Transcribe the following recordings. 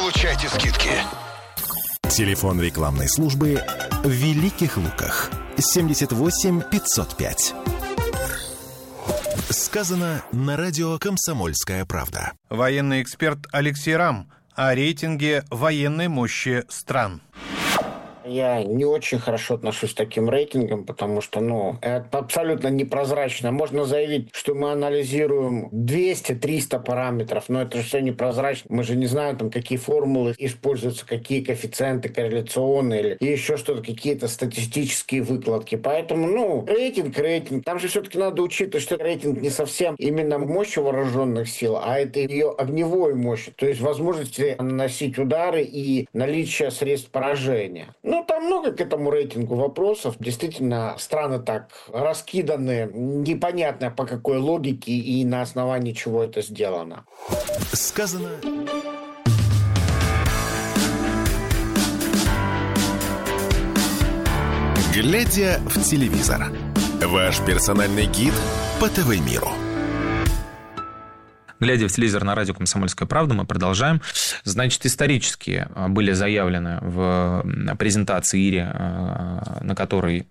получайте скидки. Телефон рекламной службы в Великих Луках. 78 505. Сказано на радио «Комсомольская правда». Военный эксперт Алексей Рам о рейтинге военной мощи стран. Я не очень хорошо отношусь к таким рейтингам, потому что, это абсолютно непрозрачно. Можно заявить, что мы анализируем 200-300 параметров, но это же все непрозрачно. Мы же не знаем, какие формулы используются, какие коэффициенты корреляционные или еще что-то, какие-то статистические выкладки. Поэтому, рейтинг. Там же все-таки надо учитывать, что рейтинг не совсем именно мощь вооруженных сил, а это ее огневой мощь, то есть возможности наносить удары и наличие средств поражения. Там много к этому рейтингу вопросов. Действительно, страны так раскиданы, непонятно по какой логике и на основании чего это сделано. Сказано... Глядя в телевизор. Ваш персональный гид по ТВ-миру. Глядя в телевизор на радио «Комсомольская правда», мы продолжаем. Значит, исторически были заявлены в презентации Ири, на которой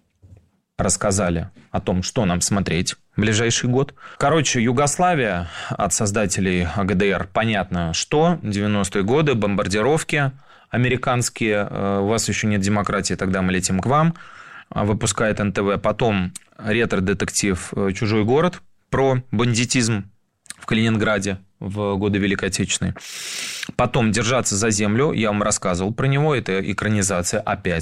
рассказали о том, что нам смотреть в ближайший год. Югославия от создателей ГДР, понятно, что 90-е годы, бомбардировки американские, у вас еще нет демократии, тогда мы летим к вам, выпускает НТВ. Потом ретро-детектив «Чужой город» про бандитизм в Калининграде в годы Великой Отечественной. Потом «Держаться за землю», я вам рассказывал про него, это экранизация, опять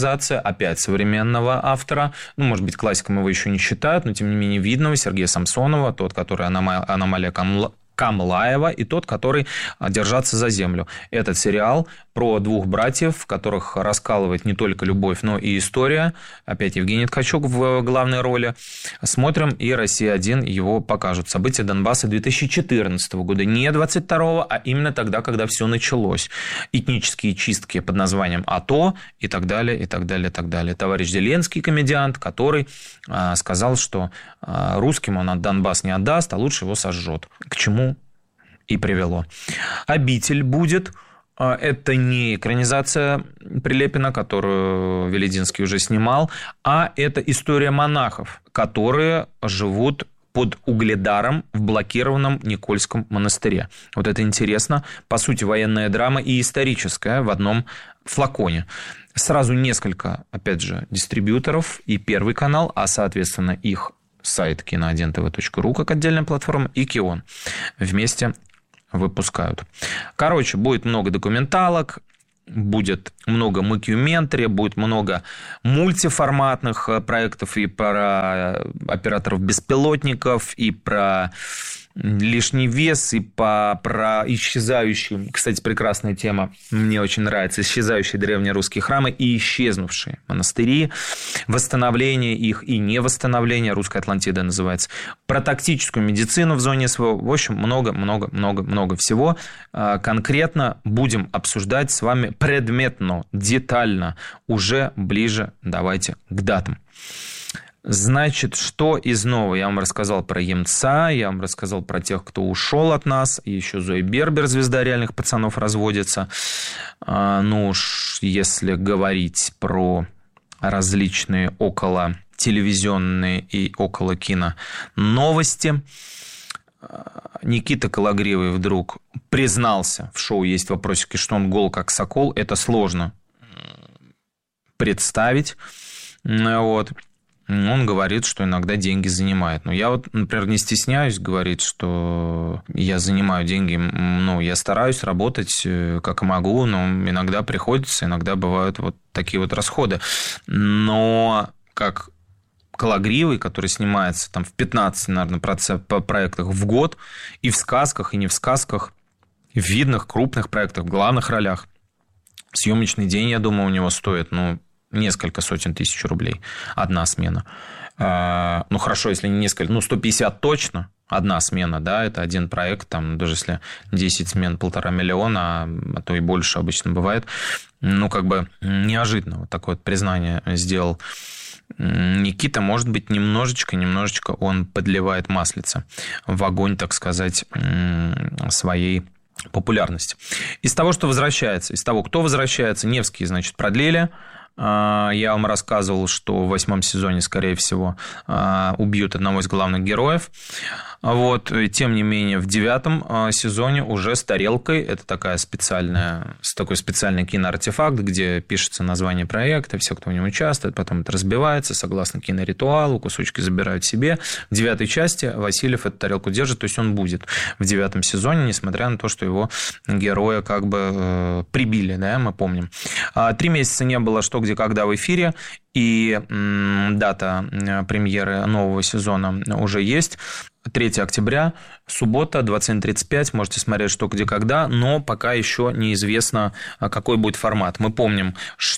современного автора, может быть, классиком его еще не считают, но тем не менее видного, Сергея Самсонова, тот, который «Аномалия Камлаева», и тот, который «Держаться за землю». Этот сериал про двух братьев, которых раскалывает не только любовь, но и история. Опять Евгений Ткачук в главной роли. Смотрим, и «Россия-1» его покажут. События Донбасса 2014 года. Не 22-го, а именно тогда, когда все началось. Этнические чистки под названием АТО и так далее, и так далее, и так далее. Товарищ Зеленский, комедиант, который сказал, что русским он Донбасс не отдаст, а лучше его сожжет. К чему и привело. «Обитель» будет. Это не экранизация Прилепина, которую Велединский уже снимал, а это история монахов, которые живут под Угледаром в блокированном Никольском монастыре. Вот это интересно. По сути, военная драма и историческая в одном флаконе. Сразу несколько, опять же, дистрибьюторов и Первый канал, а, соответственно, их сайт kino1tv.ru как отдельная платформа и Кион вместе выпускают. Будет много документалок, будет много мокюментари, будет много мультиформатных проектов и про операторов-беспилотников, и про лишний вес, и про исчезающие, кстати, прекрасная тема, мне очень нравится, исчезающие древнерусские храмы и исчезнувшие монастыри, восстановление их и не восстановление, русская Атлантида называется, про тактическую медицину в зоне СВО, в общем, много всего. Конкретно будем обсуждать с вами предметно, детально, уже ближе, давайте к датам. Значит, что из нового? Я вам рассказал про Емца, я вам рассказал про тех, кто ушел от нас, и еще Зои Бербер, звезда реальных пацанов, разводится. Если говорить про различные около телевизионные и около кино новости, Никита Кологривый вдруг признался в шоу «Есть вопросики», что он гол как сокол. Это сложно представить. Он говорит, что иногда деньги занимает. Я например, не стесняюсь говорить, что я занимаю деньги. Я стараюсь работать как могу, но иногда приходится, иногда бывают такие расходы. Но как Кологривый, который снимается в 15, наверное, проектах в год, и в сказках, и не в сказках, в видных, крупных проектах, в главных ролях. Съемочный день, я думаю, у него стоит, несколько сотен тысяч рублей. Одна смена. Хорошо, если не несколько, 150 точно. Одна смена, да, это один проект, даже если 10 смен 1,5 миллиона, а то и больше обычно бывает. Неожиданно такое признание сделал Никита. Может быть, немножечко он подливает маслица в огонь, так сказать, своей популярности. Из того, что возвращается, кто возвращается, Невский, значит, продлили. Я вам рассказывал, что в 8 сезоне, скорее всего, убьют одного из главных героев. Вот. Тем не менее, в 9 сезоне уже с тарелкой. Это такой специальный киноартефакт, где пишется название проекта, все, кто в нем участвует, потом это разбивается, согласно киноритуалу, кусочки забирают себе. В 9 части Васильев эту тарелку держит, то есть он будет в 9 сезоне, несмотря на то, что его героя как бы прибили, да, мы помним. 3 месяца не было «Что, где, когда» в эфире, и дата премьеры нового сезона уже есть. 3 октября, суббота, 21:35, можете смотреть «Что, где, когда», но пока еще неизвестно, какой будет формат. Мы помним,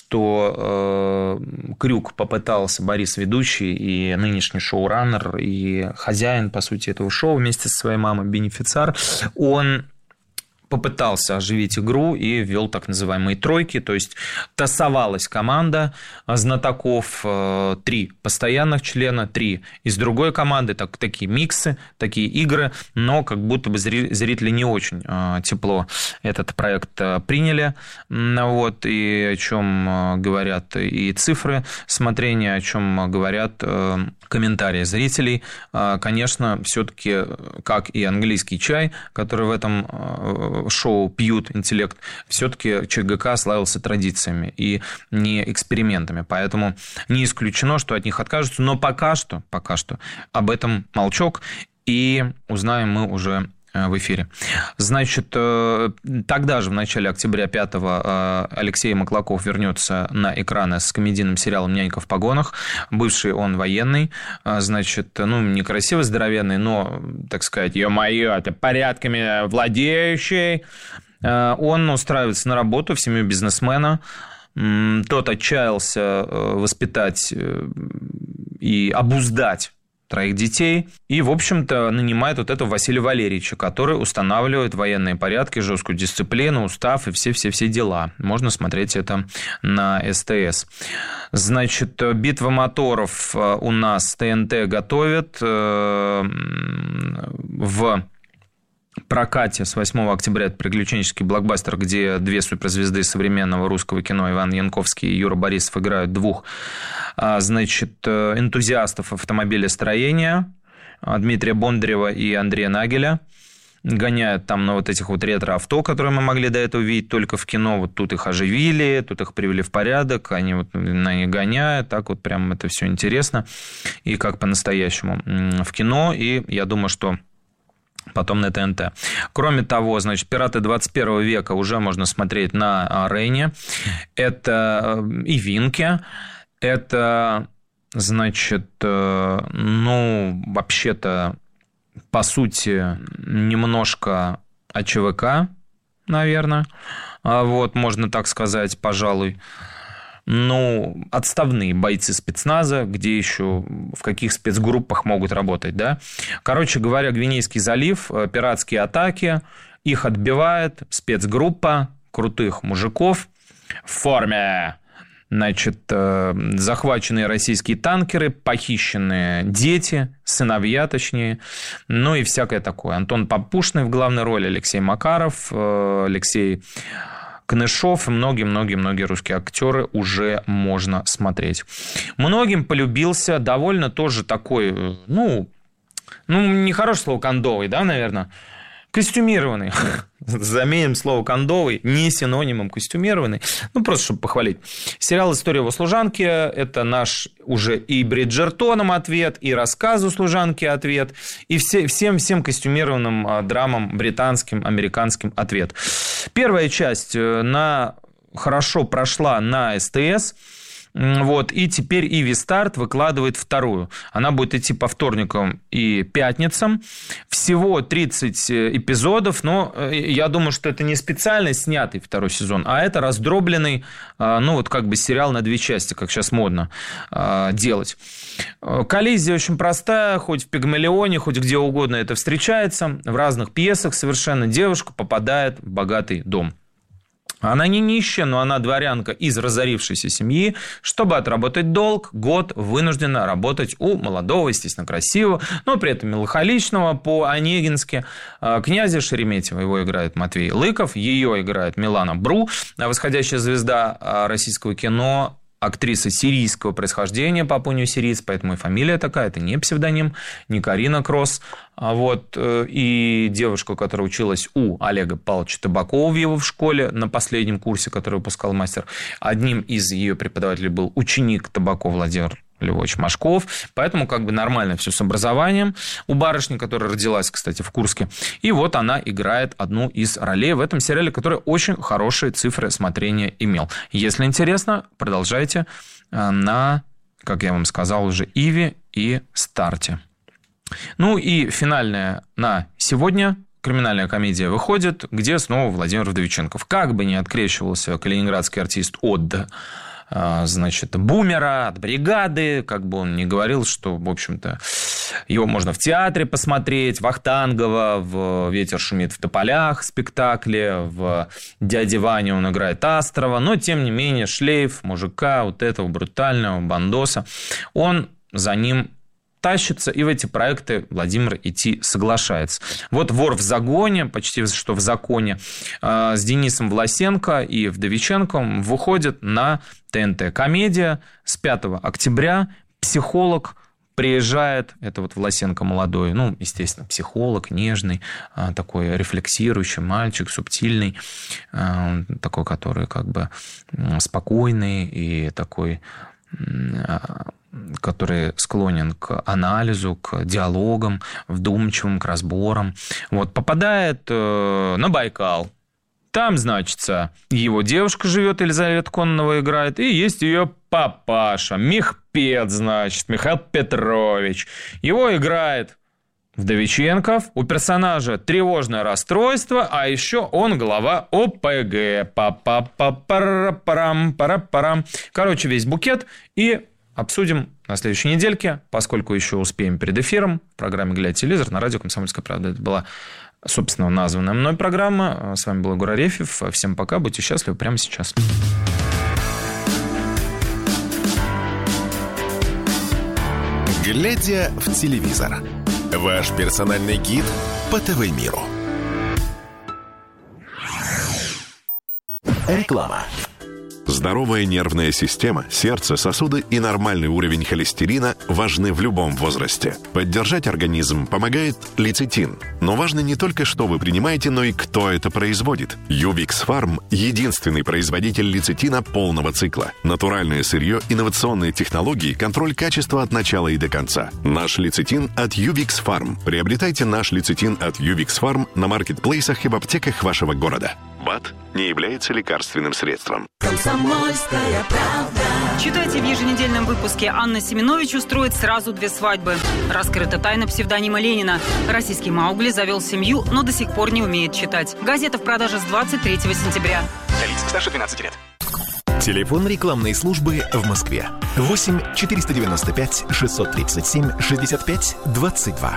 что Крюк попытался, Борис ведущий и нынешний шоураннер, и хозяин, по сути, этого шоу вместе со своей мамой, бенефициар, он попытался оживить игру и ввел так называемые тройки, то есть тасовалась команда знатоков, 3 постоянных члена, 3 из другой команды, такие миксы, такие игры, но как будто бы зрители не очень тепло этот проект приняли, вот, и о чем говорят и цифры смотрения, о чем говорят комментарии зрителей. Конечно, все-таки, как и английский чай, который в этом шоу пьют интеллект, все-таки ЧГК славился традициями и не экспериментами. Поэтому не исключено, что от них откажутся. Но пока что об этом молчок, и узнаем мы уже в эфире. Значит, тогда же, в начале октября 5-го, Алексей Маклаков вернется на экраны с комедийным сериалом «Нянька в погонах». Бывший он военный, значит, некрасиво здоровенный, но, так сказать, ё-моё, это порядками владеющий. Он устраивается на работу в семью бизнесмена. Тот отчаялся воспитать и обуздать 3 детей, и, в общем-то, нанимает вот этого Василия Валерьевича, который устанавливает военные порядки, жесткую дисциплину, устав и все в Можно смотреть это на СТС. Значит, «Битва моторов» у нас ТНТ готовит в прокате с 8 октября. Это приключенческий блокбастер, где 2 суперзвезды современного русского кино, Иван Янковский и Юра Борисов, играют 2, значит, энтузиастов автомобилестроения, Дмитрия Бондарева и Андрея Нагеля. Гоняют там на вот этих вот ретро-авто, которые мы могли до этого видеть только в кино. Вот тут их оживили, тут их привели в порядок, они вот на них гоняют. Так вот прям это все интересно. И как по-настоящему в кино. И я думаю, что потом на ТНТ. Кроме того, значит, «Пираты 21 века» уже можно смотреть на Рейне. Это и Винки. Это, значит, вообще-то, по сути, немножко АЧВК, наверное. Вот, можно так сказать, пожалуй. Отставные бойцы спецназа, где еще в каких спецгруппах могут работать, да. Короче говоря, Гвинейский залив, пиратские атаки, их отбивает спецгруппа крутых мужиков в форме. Значит, захваченные российские танкеры, похищенные дети, сыновья точнее, и всякое такое. Антон Папушный в главной роли, Алексей Макаров, Алексей Кнышов и многие русские актеры уже можно смотреть. Многим полюбился довольно тоже такой, нехорошее слово кондовый, да, наверное, костюмированный. Заменим слово кондовый не синонимом костюмированный. Просто чтобы похвалить. Сериал «История его служанки» – это наш уже и Бриджертоном ответ, и рассказу служанки ответ, и всем костюмированным драмам британским, американским ответ. Первая часть хорошо прошла на СТС. Вот, и теперь Иви Старт выкладывает 2. Она будет идти по вторникам и пятницам. Всего 30 эпизодов, но я думаю, что это не специально снятый 2 сезон, а это раздробленный, сериал на 2 части, как сейчас модно делать. Коллизия очень простая, хоть в «Пигмалионе», хоть где угодно это встречается. В разных пьесах совершенно девушка попадает в богатый дом. Она не нищая, но она дворянка из разорившейся семьи. Чтобы отработать долг, год вынуждена работать у молодого, естественно, красивого, но при этом меланхоличного по-онегински князя Шереметьева. Его играет Матвей Лыков, ее играет Милана Бру, восходящая звезда российского кино, актриса сирийского происхождения, папунио-сириец, поэтому и фамилия такая, это не псевдоним, не Карина Кросс. И девушка, которая училась у Олега Павловича Табакова в его школе на последнем курсе, который выпускал мастер, одним из ее преподавателей был ученик Табакова Владимир Львович Машков, поэтому как бы нормально все с образованием у барышни, которая родилась, кстати, в Курске. И вот она играет одну из ролей в этом сериале, который очень хорошие цифры смотрения имел. Если интересно, продолжайте на, как я вам сказал, уже Иви и Старте. Ну и финальная на сегодня криминальная комедия выходит, где снова Владимир Вдовиченков. Как бы ни открещивался калининградский артист от Бумера, от Бригады, как бы он ни говорил, что, в общем-то, его можно в театре посмотреть, Вахтангова, в «Ветер шумит в тополях» спектакле, в «Дяде Ване» он играет Астрова, но, тем не менее, шлейф мужика, вот этого брутального бандоса, он за ним тащится, и в эти проекты Владимир идти соглашается. Вот «Вор в загоне», почти что в законе, с Денисом Власенко и Вдовиченковым выходит на ТНТ. Комедия с 5 октября. Психолог приезжает, это вот Власенко молодой, ну, естественно, психолог, нежный, такой рефлексирующий мальчик, субтильный, такой, который как бы спокойный и такой, который склонен к анализу, к диалогам, вдумчивым, к разборам. Вот, попадает на Байкал. Там, значится, его девушка живет, Елизавета Кононова играет, и есть ее папаша, Мехпет, значит, Михаил Петрович. Его играет Вдовиченков. У персонажа тревожное расстройство, а еще он глава ОПГ. Па-па-па-пара-парам-пара-парам. Короче, весь букет. И обсудим на следующей недельке, поскольку еще успеем перед эфиром в программе «Глядя телевизор» на радио «Комсомольская правда». Это была, собственно, названная мной программа. С вами был Егор Арефьев. Всем пока, будьте счастливы прямо сейчас. «Глядя в телевизор» – ваш персональный гид по ТВ-миру. Реклама. Здоровая нервная система, сердце, сосуды и нормальный уровень холестерина важны в любом возрасте. Поддержать организм помогает лецитин. Но важно не только, что вы принимаете, но и кто это производит. Ювикс Фарм – единственный производитель лецитина полного цикла. Натуральное сырье, инновационные технологии, контроль качества от начала и до конца. Наш лецитин от Ювикс Фарм. Приобретайте наш лецитин от Ювикс Фарм на маркетплейсах и в аптеках вашего города. БАД не является лекарственным средством. Комсомольская правда. Читайте в еженедельном выпуске. Анна Семенович устроит сразу 2 свадьбы. Раскрыта тайна псевдонима Ленина. Российский Маугли завел семью, но до сих пор не умеет читать. Газета в продаже с 23 сентября. Для лиц старше 12 лет. Телефон рекламной службы в Москве. 8 495 637 65 22.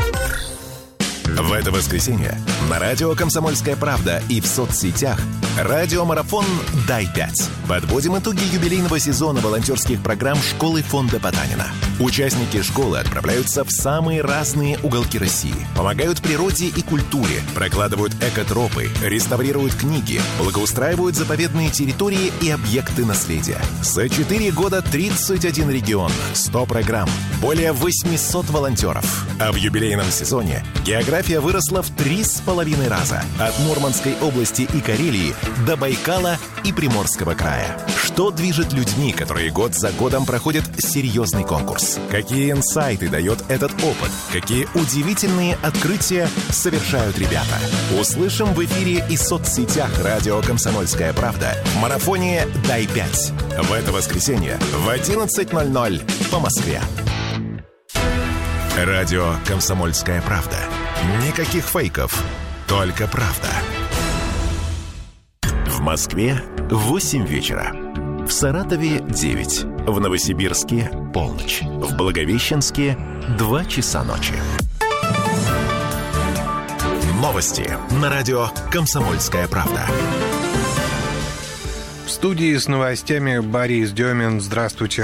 В это воскресенье на радио «Комсомольская правда» и в соцсетях радиомарафон «Дай 5». Подводим итоги юбилейного сезона волонтерских программ школы фонда Потанина. Участники школы отправляются в самые разные уголки России, помогают природе и культуре, прокладывают экотропы, реставрируют книги, благоустраивают заповедные территории и объекты наследия. За 4 года 31 регион, 100 программ, более 800 волонтеров. А в юбилейном сезоне география выросла в 3,5 раза. От Мурманской области и Карелии до Байкала и Приморского края. Что движет людьми, которые год за годом проходят серьезный конкурс? Какие инсайты дает этот опыт? Какие удивительные открытия совершают ребята? Услышим в эфире и соцсетях радио «Комсомольская правда» в марафоне «Дай 5». В это воскресенье в 11:00 по Москве. Радио «Комсомольская правда». Никаких фейков, только правда. В Москве 8 вечера. В Саратове 9. В Новосибирске полночь. В Благовещенске 2 часа ночи. Новости на радио «Комсомольская правда». В студии с новостями Борис Демин. Здравствуйте.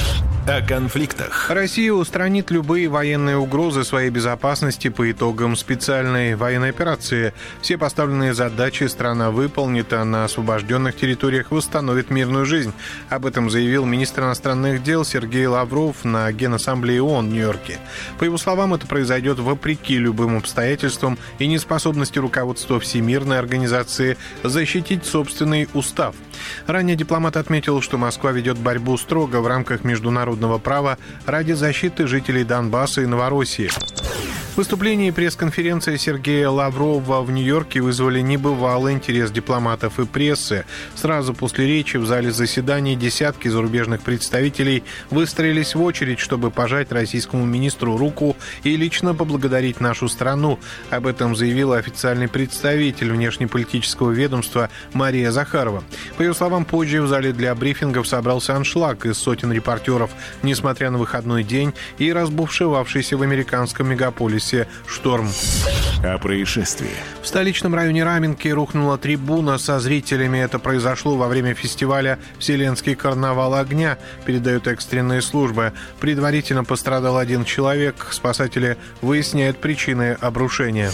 О конфликтах. Россия устранит любые военные угрозы своей безопасности по итогам специальной военной операции. Все поставленные задачи страна выполнит, а на освобожденных территориях восстановит мирную жизнь. Об этом заявил министр иностранных дел Сергей Лавров на Генассамблее ООН в Нью-Йорке. По его словам, это произойдет вопреки любым обстоятельствам и неспособности руководства Всемирной организации защитить собственный устав. Ранее дипломат отметил, что Москва ведет борьбу строго в рамках международного права ради защиты жителей Донбасса и Новороссии. Выступление и пресс-конференция Сергея Лаврова в Нью-Йорке вызвали небывалый интерес дипломатов и прессы. Сразу после речи в зале заседаний десятки зарубежных представителей выстроились в очередь, чтобы пожать российскому министру руку и лично поблагодарить нашу страну. Об этом заявила официальный представитель внешнеполитического ведомства Мария Захарова. По ее словам, позже в зале для брифингов собрался аншлаг из сотен репортеров, несмотря на выходной день и разбушевавшийся в американском мегаполисе шторм. О происшествии. В столичном районе Раменки рухнула трибуна со зрителями. Это произошло во время фестиваля «Вселенский карнавал огня», передают экстренные службы. Предварительно пострадал один человек. Спасатели выясняют причины обрушения.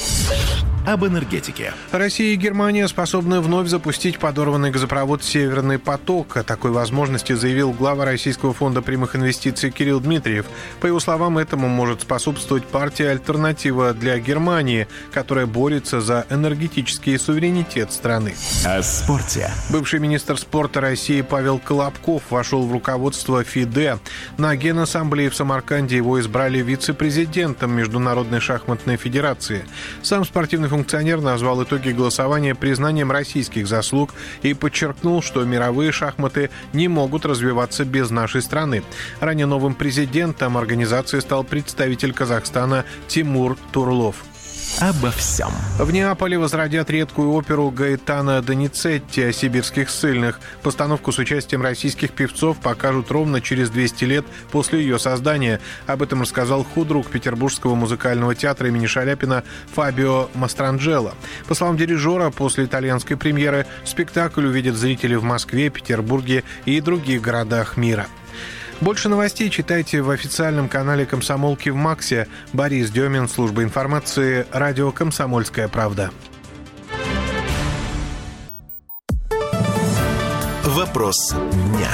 Об энергетике. Россия и Германия способны вновь запустить подорванный газопровод «Северный поток». О такой возможности заявил глава Российского фонда прямых инвестиций Кирилл Дмитриев. По его словам, этому может способствовать партия «Альтернатива для Германии», которая борется за энергетический суверенитет страны. О спорте. Бывший министр спорта России Павел Колобков вошел в руководство ФИДЕ. На Генассамблее в Самарканде его избрали вице-президентом Международной шахматной федерации. Сам спортивный функционер назвал итоги голосования признанием российских заслуг и подчеркнул, что мировые шахматы не могут развиваться без нашей страны. Ранее новым президентом организации стал представитель Казахстана Тимур Турлов. Обо всем. В Неаполе возродят редкую оперу Гаэтано Доницетти о сибирских ссыльных. Постановку с участием российских певцов покажут ровно через 200 лет после ее создания. Об этом рассказал худрук Петербургского музыкального театра имени Шаляпина Фабио Мастранджело. По словам дирижера, после итальянской премьеры спектакль увидят зрители в Москве, Петербурге и других городах мира. Больше новостей читайте в официальном канале «Комсомолки» в Максе. Борис Демин, служба информации, радио «Комсомольская правда». Вопрос дня.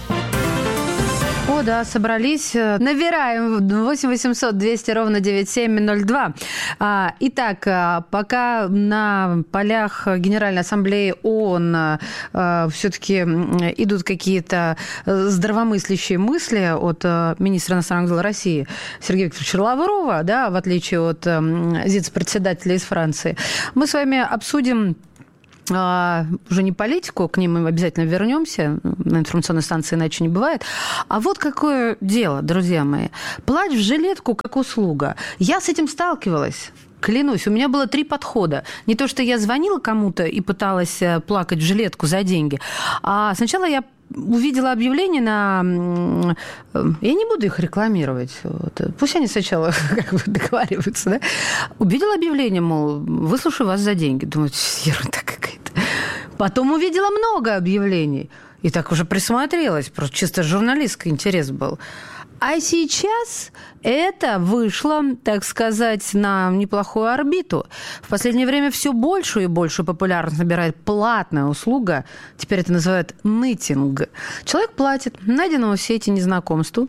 О, да, собрались. Набираем 8 800 200 ровно 9702. Итак, пока на полях Генеральной Ассамблеи ООН все-таки идут какие-то здравомыслящие мысли от министра иностранных дел России Сергея Викторовича Лаврова, да, в отличие от вице-председателя из Франции, мы с вами обсудим уже не политику, к ним мы обязательно вернемся, на информационной станции иначе не бывает. А вот какое дело, друзья мои. Плачь в жилетку как услуга. Я с этим сталкивалась. Клянусь, у меня было 3 подхода. Не то, что я звонила кому-то и пыталась плакать в жилетку за деньги, а сначала я увидела объявление на... Я не буду их рекламировать. Вот. Пусть они сначала как бы договариваются. Да? Увидела объявление, мол, выслушаю вас за деньги. Думаю, ерунда какая-то. Потом увидела много объявлений. И так уже присмотрелась. Просто чисто журналистский интерес был. А сейчас это вышло, так сказать, на неплохую орбиту. В последнее время все большую и большую популярность набирает платная услуга. Теперь это называют нытинг. Человек платит найденному в сети незнакомцу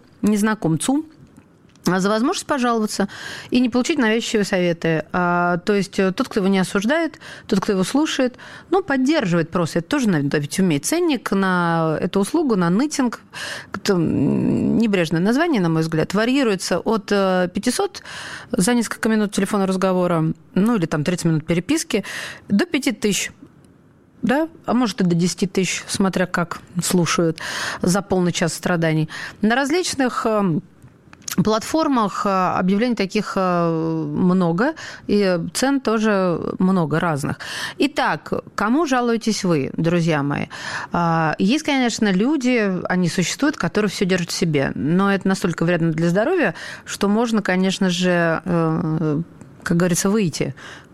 за возможность пожаловаться и не получить навязчивые советы. То есть тот, кто его не осуждает, тот, кто его слушает, поддерживает просто. Это тоже надо ведь уметь. Ценник на эту услугу, на нытинг, небрежное название, на мой взгляд, варьируется от 500 за несколько минут телефонного разговора, или там 30 минут переписки, до 5000. Да, а может и до 10 тысяч, смотря как слушают за полный час страданий. На различных платформах объявлений таких много, и цен тоже много разных. Итак, кому жалуетесь вы, друзья мои? Есть, конечно, люди, они существуют, которые все держат в себе, но это настолько вредно для здоровья, что можно, конечно же, как говорится, выйти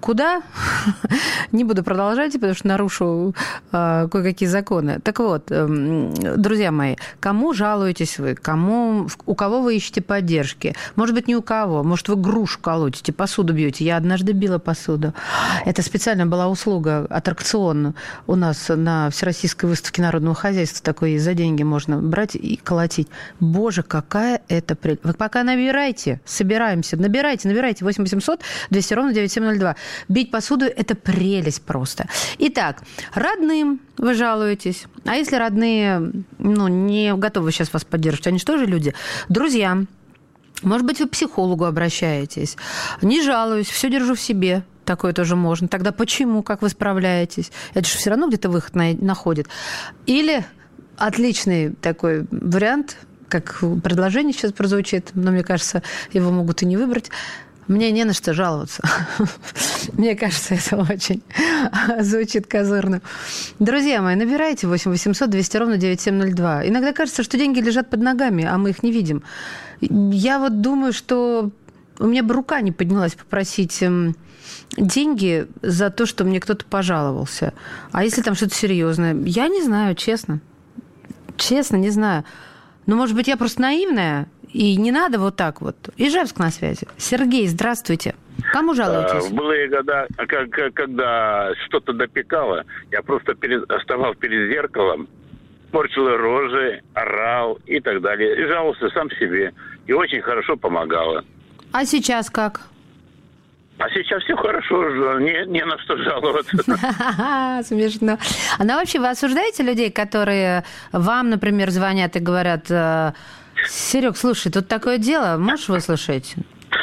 Куда? Не буду продолжать, потому что нарушу кое-какие законы. Так вот, друзья мои, кому жалуетесь вы? У кого вы ищете поддержки? Может быть, не у кого. Может, вы грушу колотите, посуду бьете. Я однажды била посуду. Это специально была услуга, аттракцион у нас на Всероссийской выставке народного хозяйства. Такой за деньги можно брать и колотить. Боже, какая это прелесть. Вы пока набирайте, собираемся. Набирайте 8 800 200 ровно 9702. Бить посуду – это прелесть просто. Итак, родным вы жалуетесь. А если родные не готовы сейчас вас поддерживать, они же тоже люди. Друзьям. Может быть, вы к психологу обращаетесь. Не жалуюсь, все держу в себе. Такое тоже можно. Тогда почему? Как вы справляетесь? Это же все равно где-то выход находит. Или отличный такой вариант, как предложение сейчас прозвучит, но мне кажется, его могут и не выбрать. Мне не на что жаловаться. Мне кажется, это очень звучит козырно. Друзья мои, набирайте 8 800 200 ровно 9702. Иногда кажется, что деньги лежат под ногами, а мы их не видим. Я вот думаю, что у меня бы рука не поднялась попросить деньги за то, что мне кто-то пожаловался. А если там что-то серьезное? Я не знаю, честно. Честно, не знаю. Но, может быть, я просто наивная, и не надо вот так вот. Ижевск на связи. Сергей, здравствуйте. Кому жалуетесь? В былые года, когда что-то допекало, я просто оставал перед зеркалом, портил рожи, орал и так далее. И жаловался сам себе. И очень хорошо помогало. А сейчас как? А сейчас все хорошо, не на что жаловаться. Смешно. А вообще вы осуждаете людей, которые вам, например, звонят и говорят: Серег, слушай, тут такое дело, можешь выслушать?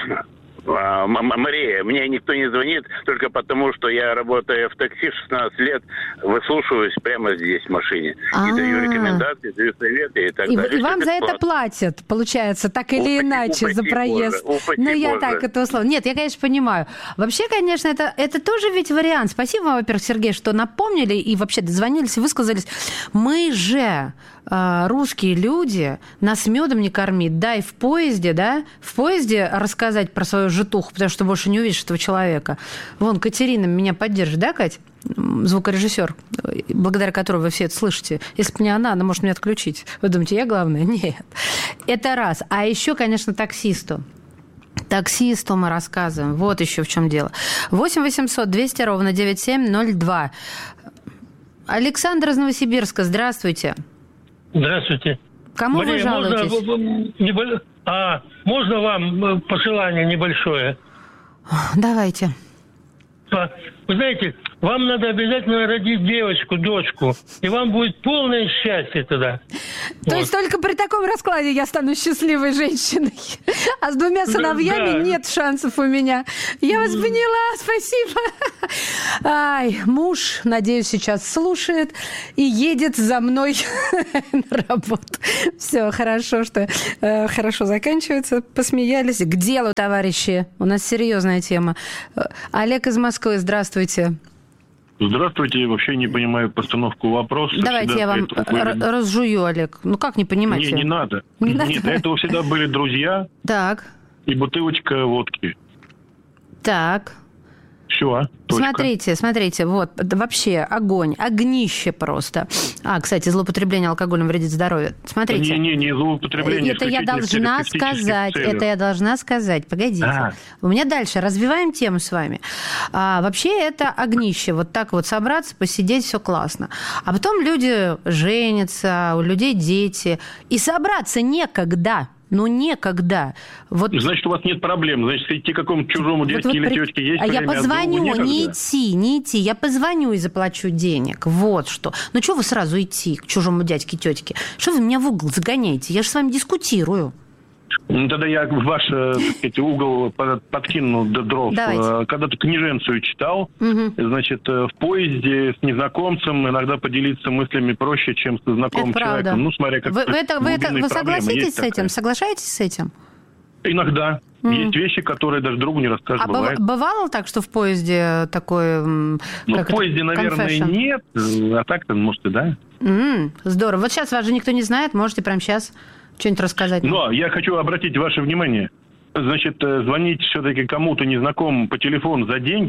Мария, мне никто не звонит только потому, что я работаю в такси 16 лет, выслушиваюсь прямо здесь, в машине. И даю рекомендации, даю советы и так далее. И вам за это платят, получается, так или иначе, за проезд. Ну, я так это условно. Нет, я, конечно, понимаю. Вообще, конечно, это тоже ведь вариант. Спасибо вам, во-первых, Сергей, что напомнили и вообще дозвонились и высказались. Мы же... русские люди, нас медом не кормит. Дай в поезде рассказать про свою житуху, потому что больше не увидишь этого человека. Вон, Катерина меня поддержит, да, Кать? Звукорежиссер, благодаря которой вы все это слышите. Если бы не она может меня отключить. Вы думаете, я главная? Нет. Это раз. А еще, конечно, таксисту. Таксисту мы рассказываем. Вот еще в чем дело. 8 800 200 ровно 9702. Александр из Новосибирска, здравствуйте. Здравствуйте. Кому Мария, вы жалуетесь? Можно вам пожелание небольшое? Давайте. Вы знаете, вам надо обязательно родить девочку, дочку, и вам будет полное счастье тогда. То есть только при таком раскладе я стану счастливой женщиной, а с двумя сыновьями нет шансов у меня. Я вас поняла, спасибо. Ай, муж, надеюсь, сейчас слушает и едет за мной на работу. Все, хорошо, что хорошо заканчивается. Посмеялись. К делу, товарищи. У нас серьезная тема. Олег из Москвы, здравствуйте. Здравствуйте. Вообще не понимаю постановку вопроса. Давайте я вам разжую, Олег. Ну, как не понимаете? Не надо. Нет, до этого всегда были друзья. Так. И бутылочка водки. Так. Все. Смотрите, вот, вообще огонь, огнище просто. Кстати, злоупотребление алкоголем вредит здоровью. Смотрите. Не злоупотребление. Это я должна сказать. Погодите. У меня дальше. Развиваем тему с вами. Вообще это огнище. Вот так вот собраться, посидеть, все классно. А потом люди женятся, у людей дети. И собраться некогда. Некогда. Вот... Значит, у вас нет проблем. Значит, идти к какому-то чужому дядьке или тетке есть время. Я позвоню, не идти. Я позвоню и заплачу денег. Вот что. Что вы сразу идти к чужому дядьке, тетке? Что вы меня в угол загоняете? Я же с вами дискутирую. Тогда я ваш угол подкину до дров. Давайте. Когда-то книженцию читал, значит, в поезде с незнакомцем иногда поделиться мыслями проще, чем со знакомым человеком. Смотря как вы согласитесь с этим? Соглашаетесь с этим? Иногда. Есть вещи, которые даже другу не расскажешь. Бывало так, что в поезде такое... в поезде, наверное, нет. А так-то, может, и да. Здорово. Вот сейчас вас же никто не знает. Можете прямо сейчас что-нибудь рассказать? Но я хочу обратить ваше внимание. Значит, звонить все-таки кому-то незнакомому по телефону за деньги,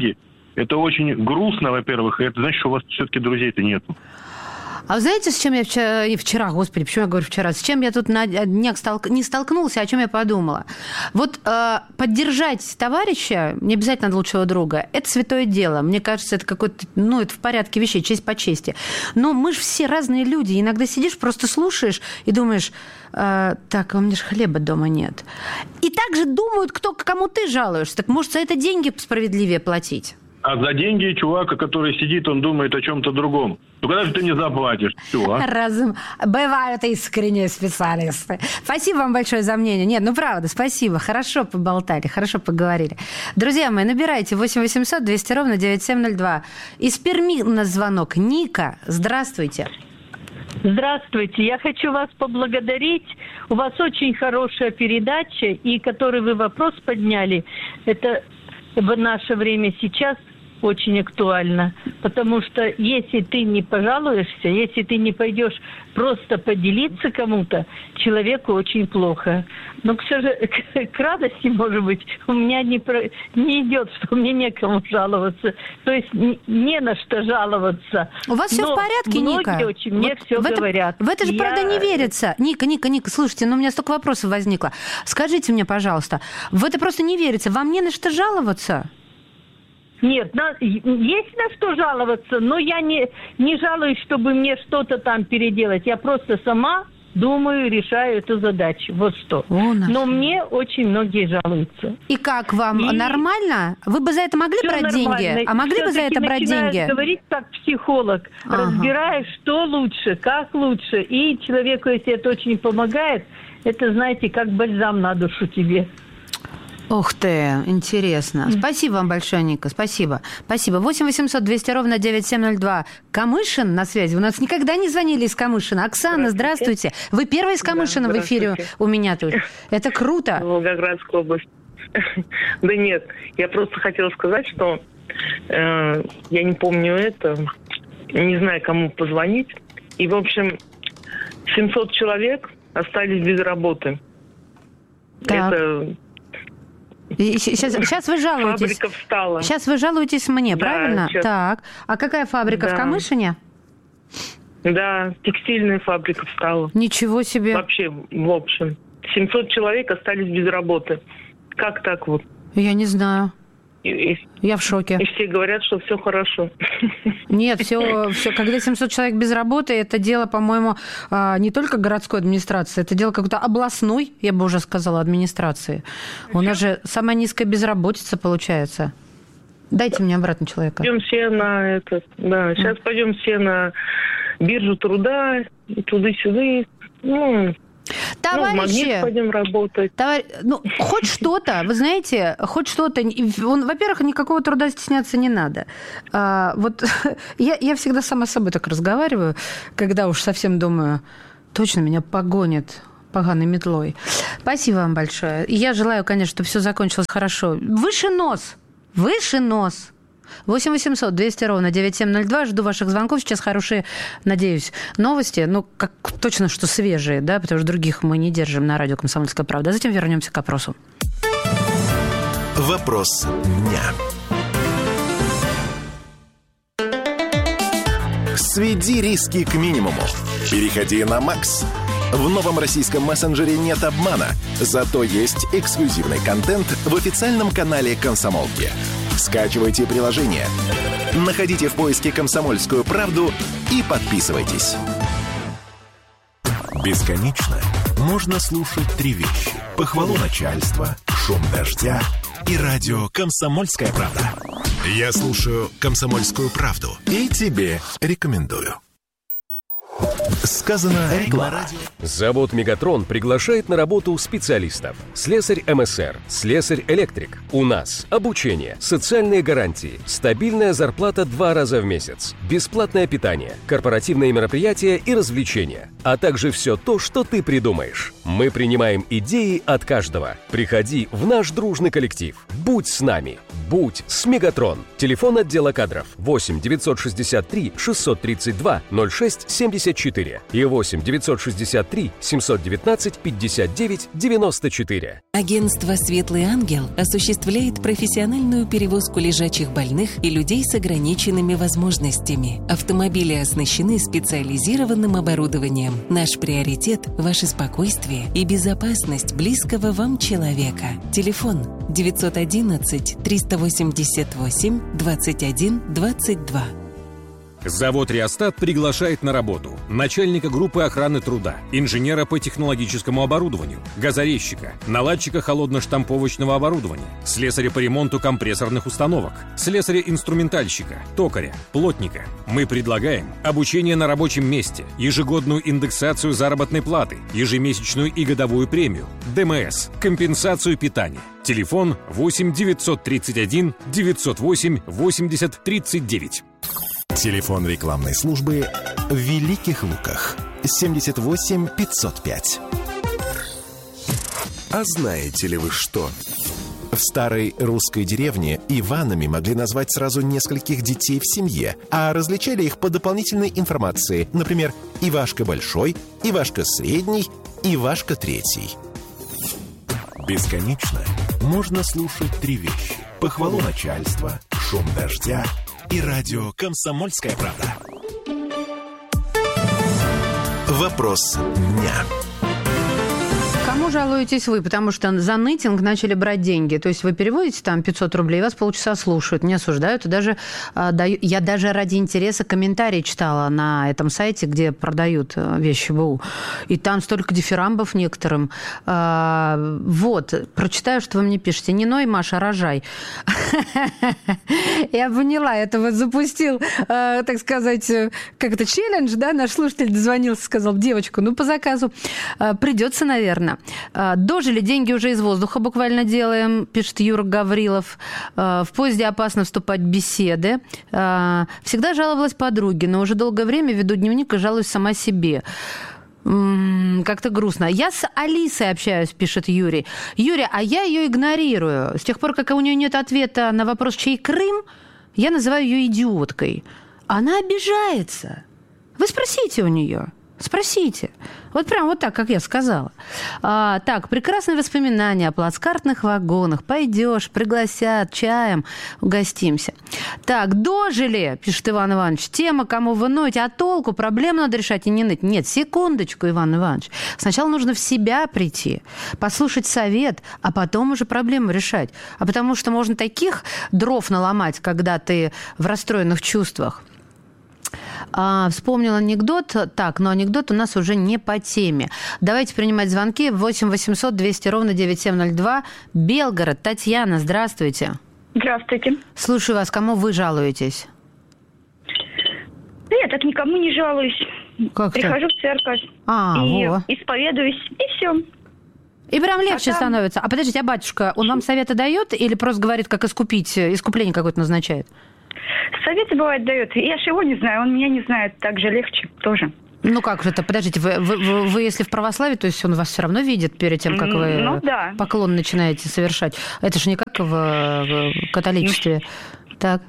Это очень грустно, во-первых, и это значит, что у вас все-таки друзей-то нету. А вы знаете, с чем я вчера, господи, почему я говорю вчера, с чем я тут на днях не столкнулась, о чем я подумала? Вот поддержать товарища, не обязательно лучшего друга, это святое дело. Мне кажется, это какое-то, это в порядке вещей, честь по чести. Но мы же все разные люди. Иногда сидишь, просто слушаешь и думаешь, так, у меня же хлеба дома нет. И также думают, кому ты жалуешься. Так может, за это деньги справедливее платить? А за деньги чувака, который сидит, он думает о чем-то другом. Ну, когда же ты не заплатишь? Все, а? Разум. Бывают искренние специалисты. Спасибо вам большое за мнение. Нет, правда, спасибо. Хорошо поболтали, хорошо поговорили. Друзья мои, набирайте 8 800 200 ровно 9702. Из Перми у нас звонок. Ника, здравствуйте. Здравствуйте. Я хочу вас поблагодарить. У вас очень хорошая передача, и который вы вопрос подняли, это в наше время сейчас очень актуально, потому что если ты не пожалуешься, если ты не пойдешь просто поделиться кому-то, человеку очень плохо. Но к радости, может быть, у меня не идет, что мне некому жаловаться. То есть не на что жаловаться. У вас все в порядке, Ника? Многие очень мне все говорят. В это же, правда, не верится. Ника, слушайте, у меня столько вопросов возникло. Скажите мне, пожалуйста, в это просто не верится. Вам не на что жаловаться? Нет, есть на что жаловаться, но я не жалуюсь, чтобы мне что-то там переделать. Я просто сама думаю, решаю эту задачу. Вот что. Но мне очень многие жалуются. И как вам? Нормально? Вы бы за это могли брать деньги? А могли бы за это брать деньги? Говорить как психолог. Разбираешь, что лучше, как лучше. И человеку, если это очень помогает, это, знаете, как бальзам на душу тебе. Ух ты, интересно. Спасибо вам большое, Ника, спасибо. 8 800 200 ровно 9702. Камышин на связи. У нас никогда не звонили из Камышина. Оксана, здравствуйте. Вы первая из Камышина в эфире у меня тут. Это круто. Волгоградская область. Да нет, я просто хотела сказать, что я не помню не знаю, кому позвонить. И, в общем, 700 человек остались без работы. Так. Это... Сейчас вы жалуетесь. Фабрика встала. Сейчас вы жалуетесь мне, да, правильно? Сейчас. Так. А какая фабрика? Да. В Камышине? Да, текстильная фабрика встала. Ничего себе. Вообще, в общем. 700 человек остались без работы. Как так вот? Я не знаю. Я в шоке. И все говорят, что все хорошо. Нет, все. Когда 700 человек без работы, это дело, по-моему, не только городской администрации, это дело какой-то областной, я бы уже сказала, администрации. У нас же самая низкая безработица получается. Дайте мне обратно человека. Пойдем все на сейчас пойдем все на биржу труда, туды-сюды. Товарищи, в Магнит пойдем работать. Хоть что-то, вы знаете, хоть что-то. Во-первых, никакого труда стесняться не надо. Вот я всегда сама с собой так разговариваю, когда уж совсем думаю, точно меня погонят поганой метлой. Спасибо вам большое. И я желаю, конечно, чтобы все закончилось хорошо. Выше нос. 8 800 200 ровно 9702. Жду ваших звонков. Сейчас хорошие, надеюсь, новости. Как точно, что свежие, да, потому что других мы не держим на радио «Комсомольская правда». А затем вернемся к опросу. Вопрос дня. Сведи риски к минимуму. Переходи на Макс. В новом российском мессенджере нет обмана. Зато есть эксклюзивный контент в официальном канале «Комсомолки». Скачивайте приложение, находите в поиске «Комсомольскую правду» и подписывайтесь. Бесконечно можно слушать три вещи: похвалу начальства, шум дождя и радио «Комсомольская правда». Я слушаю «Комсомольскую правду» и тебе рекомендую. Сказано на радио. Завод «Мегатрон» приглашает на работу специалистов. Слесарь МСР, слесарь-электрик. У нас обучение, социальные гарантии, стабильная зарплата 2 раза в месяц, бесплатное питание, корпоративные мероприятия и развлечения, а также все то, что ты придумаешь. Мы принимаем идеи от каждого. Приходи в наш дружный коллектив. Будь с нами. Будь с Мегатрон. Телефон отдела кадров 8 963 632 06 74 и 8 963 719 59 94. Агентство «Светлый ангел» осуществляет профессиональную перевозку лежачих больных и людей с ограниченными возможностями. Автомобили оснащены специализированным оборудованием. Наш приоритет – ваше спокойствие и безопасность близкого вам человека. Телефон 911 388 21 22. Завод «Реостат» приглашает на работу начальника группы охраны труда, инженера по технологическому оборудованию, газорезчика, наладчика холодно-штамповочного оборудования, слесаря по ремонту компрессорных установок, слесаря-инструментальщика, токаря, плотника. Мы предлагаем обучение на рабочем месте, ежегодную индексацию заработной платы, ежемесячную и годовую премию, ДМС, компенсацию питания. Телефон 8 931 908 80 39. Телефон рекламной службы в Великих Луках 78 505. А знаете ли вы что? В старой русской деревне Иванами могли назвать сразу нескольких детей в семье, а различали их по дополнительной информации. Например, Ивашка Большой, Ивашка Средний, Ивашка Третий. Бесконечно можно слушать три вещи: похвалу начальства, шум дождя и радио «Комсомольская правда». Вопрос дня. Кому жалуетесь вы? Потому что за нытинг начали брать деньги. То есть вы переводите там 500 рублей, вас полчаса слушают, не осуждают. И даже я даже ради интереса комментарий читала на этом сайте, где продают вещи БУ. И там столько дифирамбов некоторым. Вот, прочитаю, что вы мне пишете. Не ной, Маша, рожай. Я поняла, это вот запустил, так сказать, как это, челлендж, да? Наш слушатель дозвонился, сказал: девочку, ну по заказу придется, наверное. Дожили, деньги уже из воздуха буквально делаем, пишет Юра Гаврилов. В поезде опасно вступать в беседы. Всегда жаловалась подруге, но уже долгое время веду дневник и жалуюсь сама себе. Как-то грустно. Я с Алисой общаюсь, пишет Юрий. Юрий, а я ее игнорирую. С тех пор, как у нее нет ответа на вопрос, чей Крым, я называю ее идиоткой. Она обижается. Вы спросите у нее. Спросите. Вот прям вот так, как я сказала. Так, прекрасные воспоминания о плацкартных вагонах. Пойдешь, пригласят, чаем угостимся. Так, дожили, пишет Иван Иванович. Тема, кому вы ноете, а толку? Проблему надо решать и не ныть. Нет, секундочку, Иван Иванович. Сначала нужно в себя прийти, послушать совет, а потом уже проблему решать. А потому что можно таких дров наломать, когда ты в расстроенных чувствах. Вспомнил анекдот. Так, но анекдот у нас уже не по теме. Давайте принимать звонки. 8 800 200 ровно 9702. Белгород. Татьяна, здравствуйте. Здравствуйте. Слушаю вас. Кому вы жалуетесь? Я так никому не жалуюсь. Как-то? Прихожу в церковь и исповедуюсь, и все. И прям легче становится. А подождите, а батюшка, он вам советы дает или просто говорит, как искупление какое-то назначает? Советы, бывает, дает. Я же его не знаю, он меня не знает. Так же легче тоже. Ну как же это? Подождите, вы если в православии, то есть он вас все равно видит перед тем, как вы поклон начинаете совершать? Это же не как в католичестве. Так.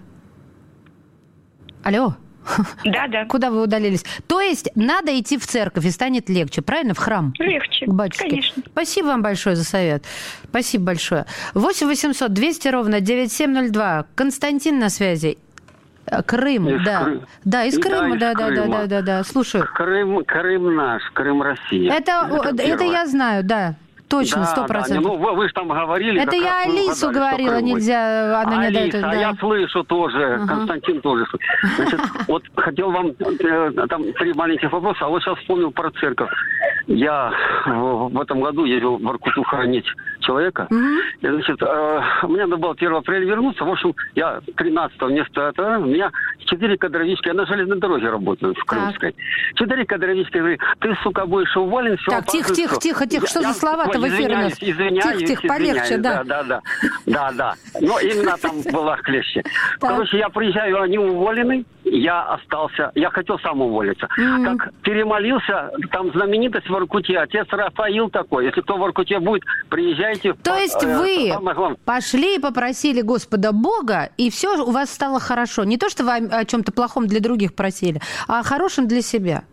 Алло? Да. Куда вы удалились? То есть надо идти в церковь, и станет легче, правильно? В храм? Легче, к батюшке. Конечно. Спасибо вам большое за совет. Спасибо большое. 8 800 200 ровно 9702. Константин на связи. Крым, да, из Крыма, да, слушаю. Крым наш, Крым Россия. Это я знаю, да. Точно, 100%. Да. Ну, вы же там говорили... Это я Алису говорила, нельзя, она не дает... Алиса, я слышу тоже, Константин тоже. Значит, вот хотел вам, там 3 маленьких вопроса, а вот сейчас вспомнил про церковь. Я в этом году ездил в Воркуту хоронить человека. И, значит, мне надо было 1 апреля вернуться. В общем, я 13-го вместо этого, у меня 4 кадровички, я на железной дороге работаю в Крымской. 4 кадровички говорят: ты, сука, будешь уволен, все. Так, тихо, что за слова-то в эфире у нас? Извиняюсь, полегче, да. Да. Но именно там была хлеще. Короче, я приезжаю, они уволены. я остался, я хотел сам уволиться. Как перемолился, там знаменитость в Воркуте, отец Рафаил такой. Если кто в Воркуте будет, приезжайте. То есть вы пошли и попросили Господа Бога, и все у вас стало хорошо. Не то, что вы о чем-то плохом для других просили, а о хорошем для себя.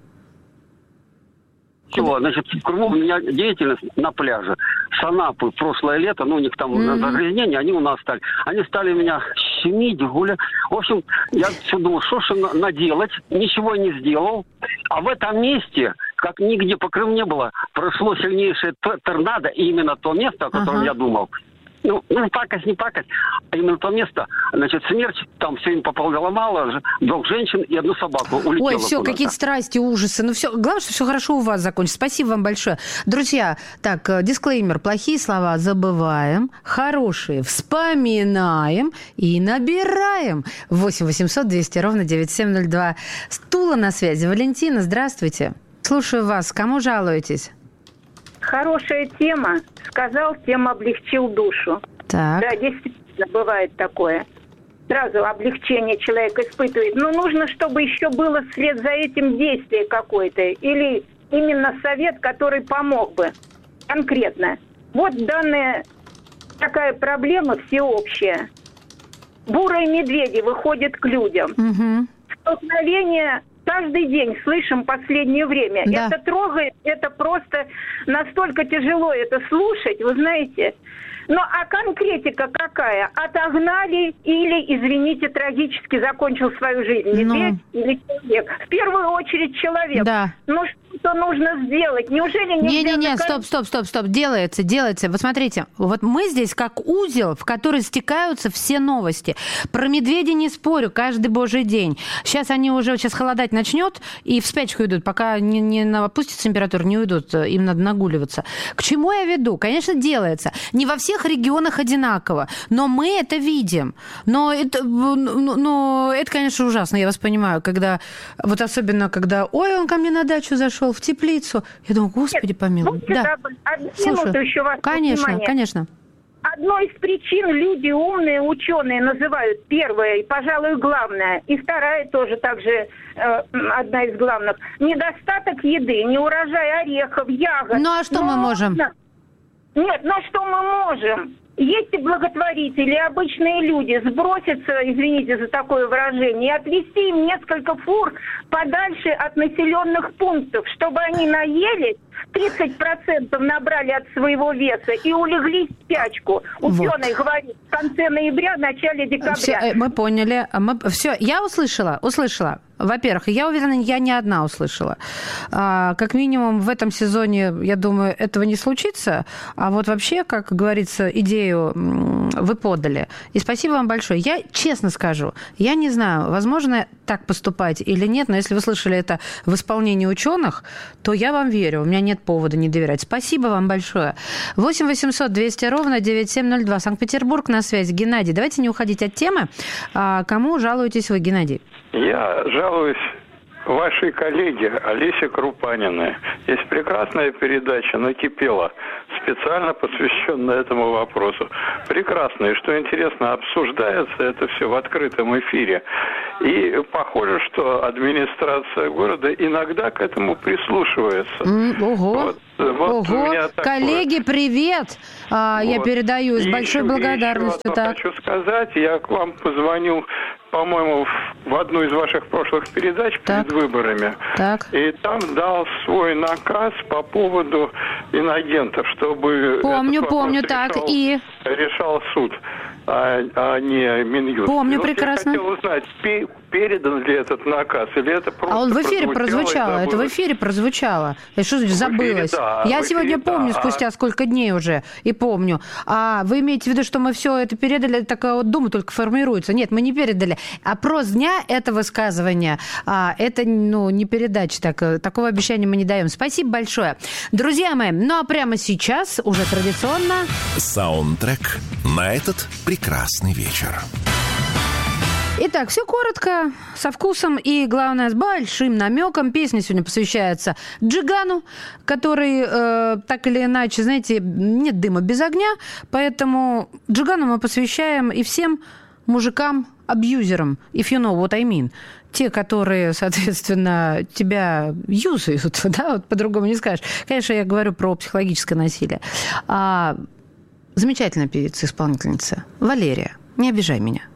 Всего, значит, в Крыму у меня деятельность на пляже. Санапы прошлое лето, ну, у них там загрязнения, они у нас стали. Они стали меня щемить, гулять. В общем, я все думал, что же наделать, ничего не сделал. А в этом месте, как нигде по Крыму не было, прошло сильнейшее торнадо, и именно то место, о котором я думал. Ну, пакость, не пакость, а именно то место, значит, смерть, там все им попало мало, 2 женщин и 1 собаку улетела. Ой, все, куда-то. какие-то страсти, ужасы. Ну, все, главное, что все хорошо у вас закончится. Спасибо вам большое. Друзья, так, дисклеймер. Плохие слова забываем, хорошие вспоминаем и набираем. 8 800 200 ровно 9702. Стула на связи. Валентина, здравствуйте. Слушаю вас. Кому жалуетесь? Хорошая тема. Сказал, тем облегчил душу. Так. Да, действительно, бывает такое. Сразу облегчение человек испытывает. Но нужно, чтобы еще было вслед за этим действие какое-то. Или именно совет, который помог бы. Конкретно. Вот данная такая проблема всеобщая. Бурые медведи выходят к людям. Столкновение... Каждый день слышим последнее время. Да. Это трогает, это просто настолько тяжело это слушать, вы знаете. Ну, а конкретика какая? Отогнали или, извините, трагически закончил свою жизнь медведь или человек? В первую очередь человек. Да. Ну, что нужно сделать? Неужели нельзя... Не-не-не, стоп. Делается. Вот смотрите, вот мы здесь как узел, в который стекаются все новости. Про медведей не спорю, каждый божий день. Сейчас холодать начнет, и в спячку идут, пока не опустится температура, не уйдут, им надо нагуливаться. К чему я веду? Конечно, делается. Не во всех регионах одинаково, но мы это видим. Но это, конечно, ужасно, я вас понимаю, когда, вот особенно, когда, он ко мне на дачу зашел, в теплицу. Я думаю, Господи, помилуй. Да. Минуту еще вас. Конечно. Одной из причин люди умные, ученые называют первая и, пожалуй, главная, и вторая тоже также одна из главных. Недостаток еды, неурожай орехов, ягод. Ну а что мы можем? Нет, что мы можем? Если благотворители, обычные люди сбросятся, извините за такое выражение, и отвезти им несколько фур подальше от населенных пунктов, чтобы они наелись, 30% набрали от своего веса и улеглись в спячку. Ученый говорит, в конце ноября, начале декабря. Все, мы поняли. Все, я услышала. Во-первых, я уверена, я не одна услышала. Как минимум в этом сезоне, я думаю, этого не случится. А вот вообще, как говорится, идею вы подали. И спасибо вам большое. Я честно скажу, я не знаю, возможно так поступать или нет, но если вы слышали это в исполнении ученых, то я вам верю. У меня нет повода не доверять. Спасибо вам большое. 8 800 200 ровно 9702. Санкт-Петербург на связи. Геннадий, давайте не уходить от темы. Кому жалуетесь вы, Геннадий? Я жалуюсь вашей коллеге Олесе Крупаниной. Есть прекрасная передача «Накипело», специально посвященная этому вопросу. Прекрасно. И что интересно, обсуждается это все в открытом эфире. И похоже, что администрация города иногда к этому прислушивается. Ого! Коллеги, привет! Я передаю с большой благодарностью. Еще хочу сказать, я к вам позвонил, по-моему, в одну из ваших прошлых передач перед выборами. И там дал свой наказ по поводу инагентов, чтобы помню, так, и решал суд, а не Минюст. Помню прекрасно. Я хотел узнать, передан ли этот наказ, или это просто он в эфире прозвучало? Это в эфире прозвучало. Я что забылась? Я сегодня помню, спустя сколько дней уже, и помню. А вы имеете в виду, что мы все это передали, такая вот дума только формируется? Нет, мы не передали. Опрос дня – это высказывание. Это, не передача. Такого обещания мы не даем. Спасибо большое. Друзья мои, а прямо сейчас, уже традиционно... Саундтрек на этот прекрасный вечер. Итак, все коротко, со вкусом и, главное, с большим намеком. Песня сегодня посвящается Джигану, который, так или иначе, знаете, нет дыма без огня. Поэтому Джигану мы посвящаем и всем мужикам абьюзерам, if you know what I mean. Те, которые, соответственно, тебя юзают, да, вот по-другому не скажешь. Конечно, я говорю про психологическое насилие. Замечательная певица-исполнительница Валерия. Не обижай меня.